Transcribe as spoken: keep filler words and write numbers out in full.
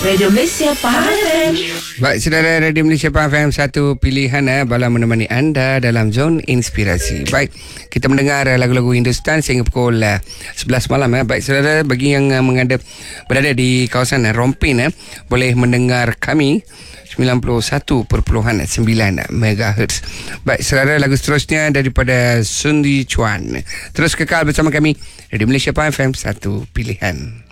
Radio Malaysia Pahang F M. Baik, saudara, Radio Malaysia Pahang F M, satu pilihan eh, bala menemani anda dalam zon inspirasi. Baik, kita mendengar eh, lagu-lagu Hindustan sehingga pukul eh, sebelas malam. Eh. Baik, saudara, bagi yang eh, menghadap berada di kawasan eh, Rompin, eh, boleh mendengar kami sembilan puluh satu perpuluhan sembilan megahertz. Baik, saudara, lagu seterusnya daripada Sundi Chuan. Terus kekal bersama kami, Radio Malaysia Pahang F M, satu pilihan.